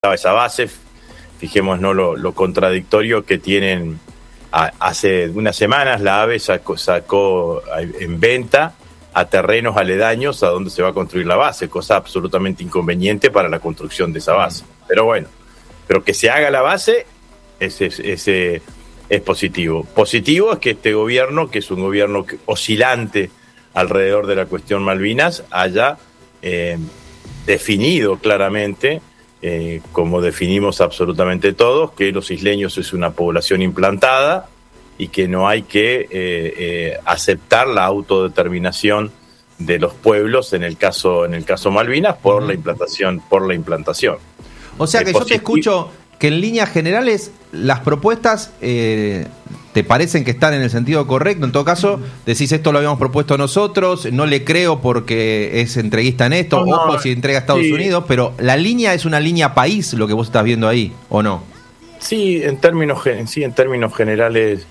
esa base. Fijémonos lo contradictorio que tienen. Hace unas semanas la AVE sacó en venta a terrenos aledaños a donde se va a construir la base, cosa absolutamente inconveniente para la construcción de esa base. Pero bueno, pero que se haga la base es positivo. Positivo es que este gobierno, que es un gobierno oscilante alrededor de la cuestión Malvinas, haya definido claramente, como definimos absolutamente todos, que los isleños es una población implantada y que no hay que aceptar la autodeterminación de los pueblos en el caso Malvinas por la implantación. O sea que yo te escucho que en líneas generales las propuestas te parecen que están en el sentido correcto. En todo caso, decís esto lo habíamos propuesto nosotros, no le creo porque es entreguista en esto, ojo si entrega a Estados Unidos, pero la línea es una línea país, lo que vos estás viendo ahí, ¿o no? Sí, en términos generales,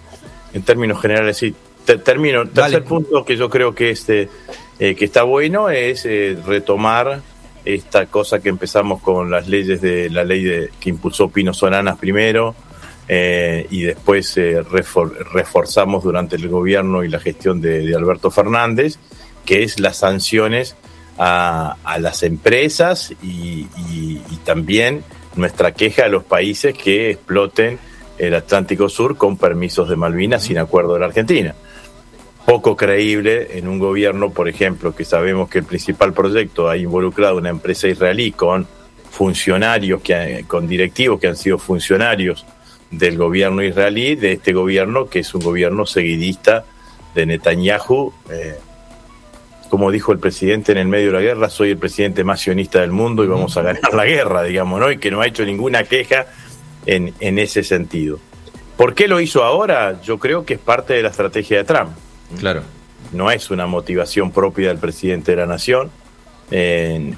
sí. Tercer punto que yo creo que que está bueno es retomar esta cosa que empezamos con las leyes la ley que impulsó Pino Solanas primero, y después reforzamos durante el gobierno y la gestión de Alberto Fernández, que es las sanciones a las empresas y también nuestra queja a los países que exploten el Atlántico Sur con permisos de Malvinas sin acuerdo de la Argentina. Poco creíble en un gobierno, por ejemplo, que sabemos que el principal proyecto ha involucrado una empresa israelí con funcionarios, con directivos que han sido funcionarios del gobierno israelí, de este gobierno que es un gobierno seguidista de Netanyahu. Como dijo el presidente en el medio de la guerra, soy el presidente más sionista del mundo y vamos a ganar la guerra, digamos, ¿no? Y que no ha hecho ninguna queja en ese sentido. ¿Por qué lo hizo ahora? Yo creo que es parte de la estrategia de Trump. Claro. No es una motivación propia del presidente de la nación. Es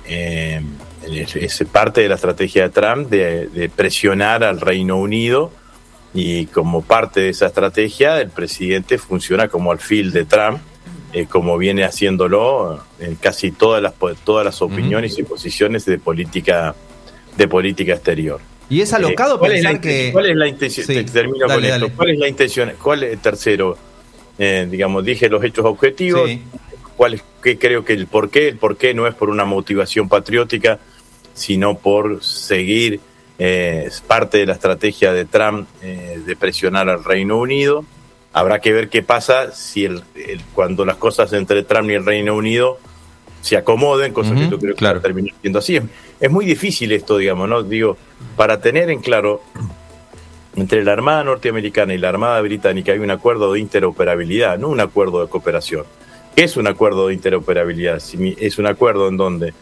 parte de la estrategia de Trump de presionar al Reino Unido, y como parte de esa estrategia el presidente funciona como alfil de Trump, como viene haciéndolo en casi todas las opiniones y posiciones de política exterior. Y es alocado pensar que... ¿Cuál es la intención? Sí, termino con esto. ¿Cuál es la intención? Tercero, dije los hechos objetivos. Sí. Creo que el porqué no es por una motivación patriótica, sino por seguir parte de la estrategia de Trump de presionar al Reino Unido. Habrá que ver qué pasa si cuando las cosas entre Trump y el Reino Unido se acomoden, cosa que yo creo que va a terminar siendo así. Es muy difícil esto, digamos, ¿no? Digo, para tener en claro, entre la Armada norteamericana y la Armada británica hay un acuerdo de interoperabilidad, no un acuerdo de cooperación. ¿Qué es un acuerdo de interoperabilidad? Es un acuerdo en donde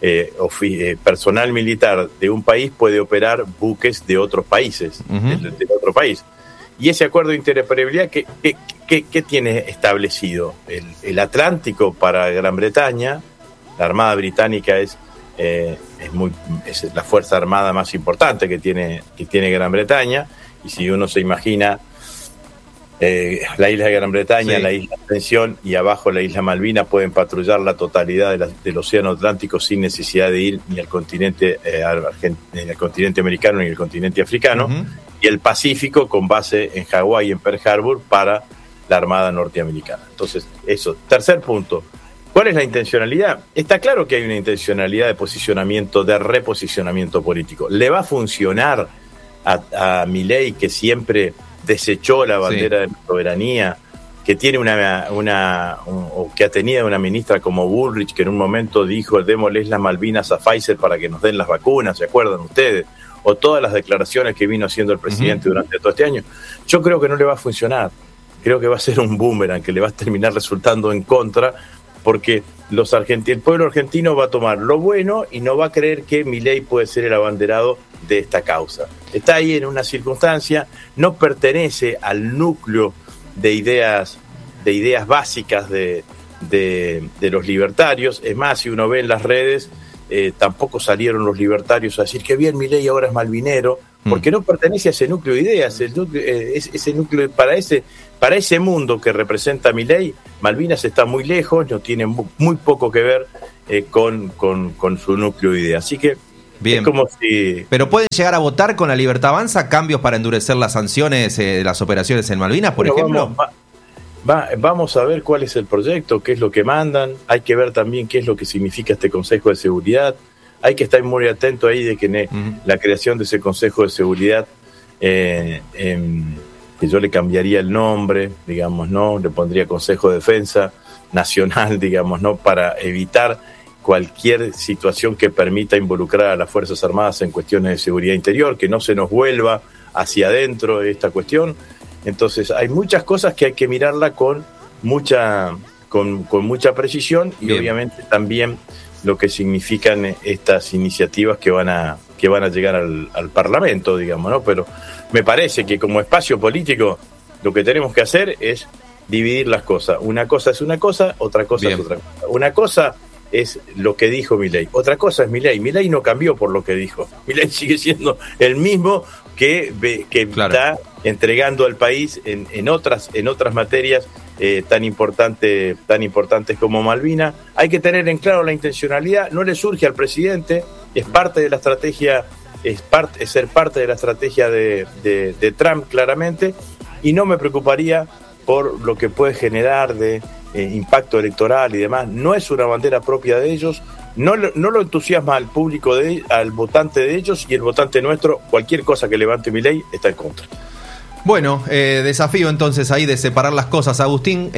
personal militar de un país puede operar buques de otros países, de otro país. Y ese acuerdo de interoperabilidad, ¿qué tiene establecido? El Atlántico para Gran Bretaña. La Armada Británica es la fuerza armada más importante que tiene Gran Bretaña. Y si uno se imagina la isla de Gran Bretaña, sí, la isla Ascensión y abajo la isla Malvinas, pueden patrullar la totalidad del océano Atlántico sin necesidad de ir ni al continente americano ni al continente africano, y el Pacífico con base en Hawái y en Pearl Harbor para la Armada norteamericana. Entonces, eso. Tercer punto. ¿Cuál es la intencionalidad? Está claro que hay una intencionalidad de posicionamiento, de reposicionamiento político. ¿Le va a funcionar a Milei, que siempre desechó la bandera de la soberanía, que tiene o que ha tenido una ministra como Bullrich, que en un momento dijo, démosles las Malvinas a Pfizer para que nos den las vacunas, ¿se acuerdan ustedes? O todas las declaraciones que vino haciendo el presidente durante todo este año? Yo creo que no le va a funcionar. Creo que va a ser un boomerang, que le va a terminar resultando en contra, porque el pueblo argentino va a tomar lo bueno y no va a creer que Milei puede ser el abanderado de esta causa. Está ahí en una circunstancia, no pertenece al núcleo de ideas básicas de los libertarios. Es más, si uno ve en las redes, tampoco salieron los libertarios a decir que bien Milei ahora es malvinero, porque no pertenece a ese núcleo de ideas. Ese núcleo, para ese mundo que representa Milei, Malvinas está muy lejos, no tiene muy poco que ver con su núcleo de ideas. Así que Bien. Es como si... Pero pueden llegar a votar con la Libertad Avanza cambios para endurecer las sanciones de las operaciones en Malvinas, por ejemplo. Vamos a ver cuál es el proyecto, qué es lo que mandan. Hay que ver también qué es lo que significa este Consejo de Seguridad. Hay que estar muy atento ahí de que la creación de ese Consejo de Seguridad, que yo le cambiaría el nombre, digamos, ¿no? Le pondría Consejo de Defensa Nacional, digamos, ¿no? Para evitar cualquier situación que permita involucrar a las Fuerzas Armadas en cuestiones de seguridad interior, que no se nos vuelva hacia adentro de esta cuestión. Entonces hay muchas cosas que hay que mirarla con mucha precisión y bien, obviamente también lo que significan estas iniciativas que van a llegar al Parlamento, digamos, ¿no? Pero me parece que como espacio político lo que tenemos que hacer es dividir las cosas. Una cosa es una cosa, otra cosa bien, es otra cosa. Una cosa es lo que dijo Milei, otra cosa es Milei. Milei no cambió por lo que dijo. Milei sigue siendo el mismo que claro, está entregando al país en otras materias tan importantes como Malvinas. Hay que tener en claro la intencionalidad. No le surge al presidente, es parte de la estrategia, es ser parte de la estrategia de Trump, claramente, y no me preocuparía por lo que puede generar de impacto electoral y demás. No es una bandera propia de ellos, no lo entusiasma al público, al votante de ellos, y el votante nuestro, cualquier cosa que levante Milei, está en contra. Bueno, desafío entonces ahí de separar las cosas. Agustín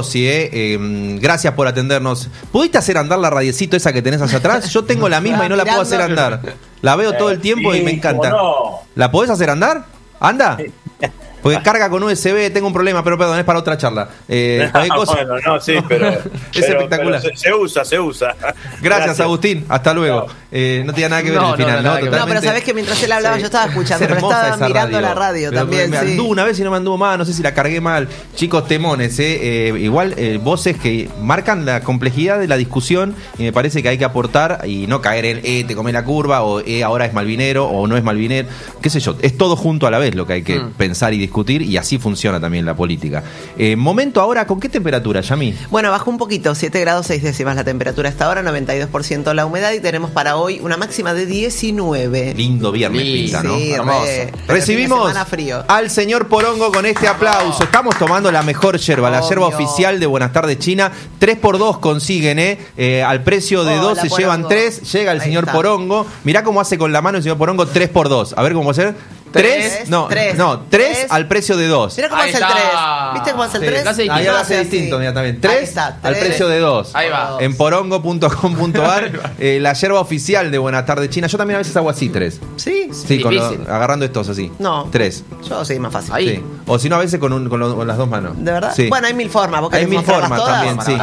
Rossi, gracias por atendernos. ¿Pudiste hacer andar la radiecito esa que tenés hacia atrás? Yo tengo la misma y no la puedo hacer andar. La veo todo el tiempo y me encanta. No. ¿La podés hacer andar? ¿Anda? Porque carga con USB, tengo un problema, pero perdón, es para otra charla. Bueno, no, sí, pero es espectacular. Pero se usa. Gracias, Agustín, hasta luego. No tenía nada que ver el final, ¿no? No, pero sabés que mientras él hablaba yo estaba escuchando, pero estaba mirando la radio pero también. Me anduvo una vez y no me anduvo más, no sé si la cargué mal. Chicos, temones, igual voces que marcan la complejidad de la discusión, y me parece que hay que aportar y no caer en te comé la curva, o ahora es malvinero, o no es malvinero, qué sé yo. Es todo junto a la vez lo que hay que pensar y discutir, y así funciona también la política. Momento ahora, ¿con qué temperatura, Yami? Bueno, bajó un poquito, 7 grados 6 décimas la temperatura hasta ahora, 92% la humedad, y tenemos para hoy una máxima de 19. Lindo viernes pinta, ¿no? Sí, hermoso. Recibimos al señor Porongo con este aplauso. Estamos tomando la mejor yerba, la yerba oficial de Buenas Tardes China. 3x2 consiguen, al precio de 2 se llevan 3. Llega el señor Porongo. Mirá cómo hace con la mano el señor Porongo, 3x2. A ver cómo va a ser. 3 al precio de 2. Mira cómo hace el 3. ¿Viste cómo hace el 3? Ahí lo hace distinto, mira también. 3 al precio de 2. Ahí va. En porongo.com.ar, la yerba oficial de Buenas Tardes China. Yo también a veces hago así 3. ¿Sí? Sí, agarrando estos así. No. 3. Yo sí, más fácil. Ahí. Sí. O si no, a veces con las dos manos. ¿De verdad? Sí. Bueno, hay mil formas. Hay mil formas también, sí.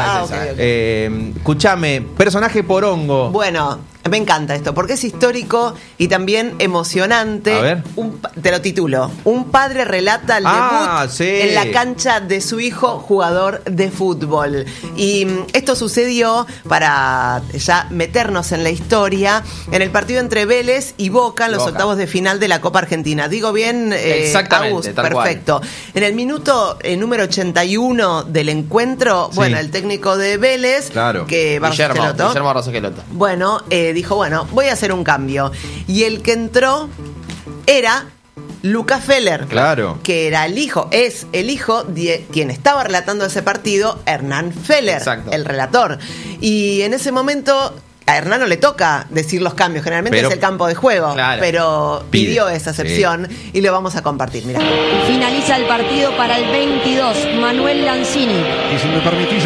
Okay. Escuchame, personaje Porongo. Bueno, me encanta esto, porque es histórico y también emocionante. A ver. Te lo titulo. Un padre relata el debut en la cancha de su hijo, jugador de fútbol. Y esto sucedió, para ya meternos en la historia, en el partido entre Vélez y Boca en los octavos de final de la Copa Argentina. ¿Digo bien? Exactamente, Agus, tal perfecto. Cual. En el minuto número 81 del encuentro, bueno, el técnico de Vélez, que Guillermo Rosaqueloto. Bueno, dijo, voy a hacer un cambio. Y el que entró era Lucas Feller, que era es el hijo de quien estaba relatando ese partido, Hernán Feller, el relator. Y en ese momento a Hernán no le toca decir los cambios, generalmente es el campo de juego, pero pidió esa excepción y lo vamos a compartir. Mirá. Finaliza el partido para el 22, Manuel Lanzini. Y si me permitís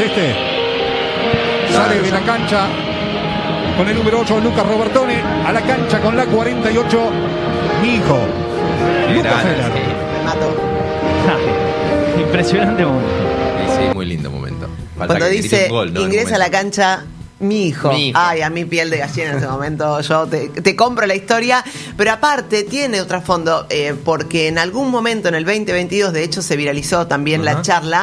sale de la cancha con el número 8, Lucas Robertone, a la cancha con la 48, mi hijo, Lucas Feller. Me mató. Impresionante momento. Sí, muy lindo momento. Cuando dice, ingresa a la cancha mi hijo. Ay, a mi piel de gallina en ese momento. Yo te compro la historia. Pero aparte tiene otro trasfondo, porque en algún momento en el 2022, de hecho se viralizó también la charla,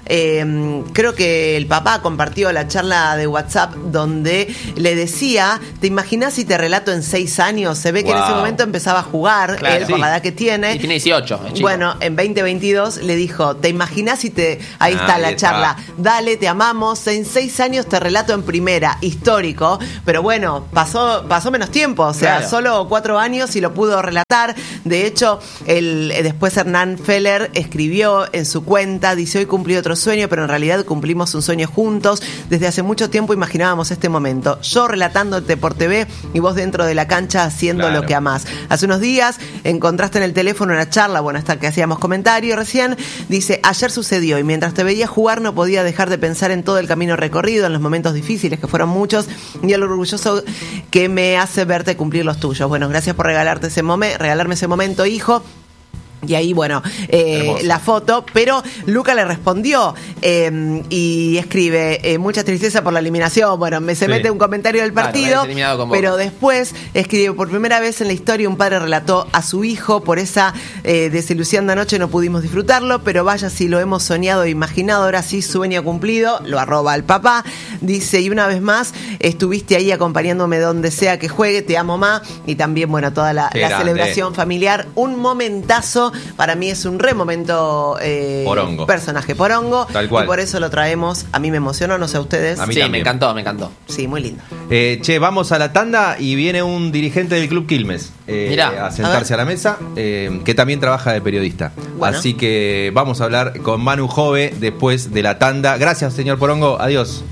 creo que el papá compartió la charla de WhatsApp donde le decía, ¿te imaginás si te relato en 6 años? Se ve que en ese momento empezaba a jugar, claro, él por la edad que tiene. Y tiene 18. Bueno, en 2022 le dijo, ¿te imaginás si te... Ahí está la charla. Dale, te amamos, en 6 años te relato en primera, histórico. Pero bueno, pasó menos tiempo, o sea, solo 4 años y lo pudo relatar. De hecho, después Hernán Feller escribió en su cuenta, dice, hoy cumplí otro sueño, pero en realidad cumplimos un sueño juntos. Desde hace mucho tiempo imaginábamos este momento. Yo relatándote por TV y vos dentro de la cancha haciendo lo que amás. Hace unos días encontraste en el teléfono una charla, bueno, hasta que hacíamos comentario recién, dice, ayer sucedió y mientras te veía jugar no podía dejar de pensar en todo el camino recorrido, en los momentos difíciles, que fueron muchos, y el orgulloso que me hace verte cumplir los tuyos. Bueno, gracias por regalarme ese momento, hijo. Y ahí, bueno, la foto, pero Luca le respondió y escribe, mucha tristeza por la eliminación. Bueno, se mete un comentario del partido, pero después escribe, por primera vez en la historia un padre relató a su hijo, por esa desilusión de anoche no pudimos disfrutarlo, pero vaya si lo hemos soñado e imaginado, ahora sí, sueño cumplido, lo arroba al papá, dice, y una vez más, estuviste ahí acompañándome donde sea que juegue, te amo, ma, y también, bueno, toda la celebración familiar, un momentazo. Para mí es un momento Porongo. Personaje Porongo. Tal cual. Y por eso lo traemos. A mí me emocionó, no sé a ustedes. A mí también. Me encantó. Sí, muy lindo. Vamos a la tanda y viene un dirigente del Club Quilmes a sentarse a la mesa, que también trabaja de periodista. Bueno. Así que vamos a hablar con Manu Jove después de la tanda. Gracias, señor Porongo. Adiós.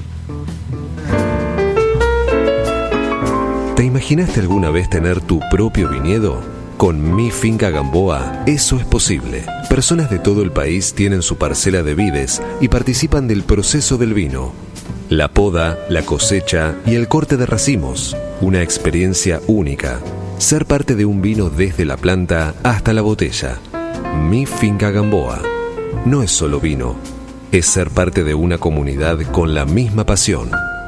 ¿Te imaginaste alguna vez tener tu propio viñedo? Con Mi Finca Gamboa, eso es posible. Personas de todo el país tienen su parcela de vides y participan del proceso del vino. La poda, la cosecha y el corte de racimos. Una experiencia única. Ser parte de un vino desde la planta hasta la botella. Mi Finca Gamboa. No es solo vino, es ser parte de una comunidad con la misma pasión.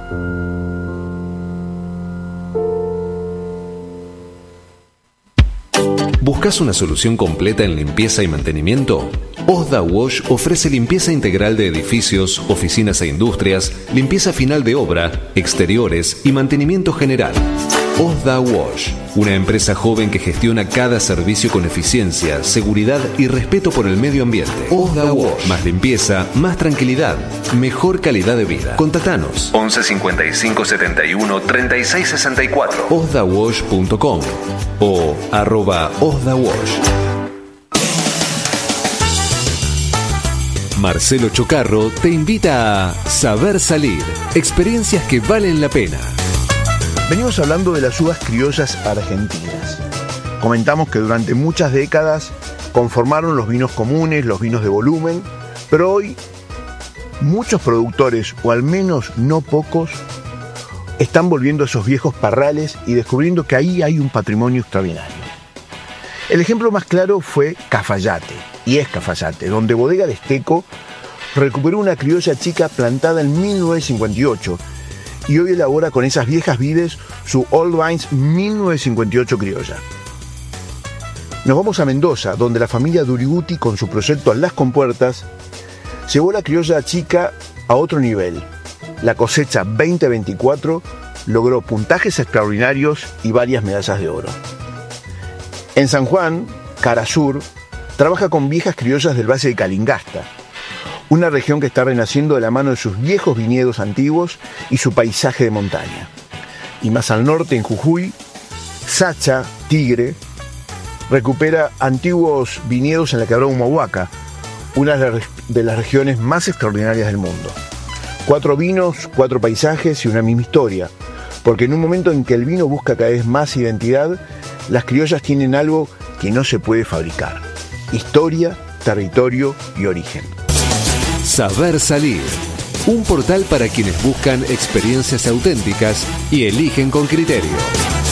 ¿Buscas una solución completa en limpieza y mantenimiento? Osda Wash ofrece limpieza integral de edificios, oficinas e industrias, limpieza final de obra, exteriores y mantenimiento general. Osda Wash, una empresa joven que gestiona cada servicio con eficiencia, seguridad y respeto por el medio ambiente. Osda Wash, más limpieza, más tranquilidad, mejor calidad de vida. Contactanos 11 55 71 36 64 osdawash.com o @osdawash. Marcelo Chocarro te invita a Saber Salir, experiencias que valen la pena. Venimos hablando de las uvas criollas argentinas. Comentamos que durante muchas décadas conformaron los vinos comunes, los vinos de volumen, pero hoy muchos productores, o al menos no pocos, están volviendo a esos viejos parrales y descubriendo que ahí hay un patrimonio extraordinario. El ejemplo más claro fue Cafayate, y es Cafayate, donde Bodega de Esteco recuperó una criolla chica plantada en 1958 y hoy elabora con esas viejas vides su Old Vines 1958 criolla. Nos vamos a Mendoza, donde la familia Duriguti, con su proyecto Las Compuertas, llevó la criolla chica a otro nivel. La cosecha 2024 logró puntajes extraordinarios y varias medallas de oro. En San Juan, Carasur trabaja con viejas criollas del Valle de Calingasta, una región que está renaciendo de la mano de sus viejos viñedos antiguos y su paisaje de montaña. Y más al norte, en Jujuy, Sacha, Tigre, recupera antiguos viñedos en la quebrada Humahuaca, una de las regiones más extraordinarias del mundo. 4 vinos, 4 paisajes y una misma historia, porque en un momento en que el vino busca cada vez más identidad, las criollas tienen algo que no se puede fabricar: historia, territorio y origen. Saber Salir, un portal para quienes buscan experiencias auténticas y eligen con criterio.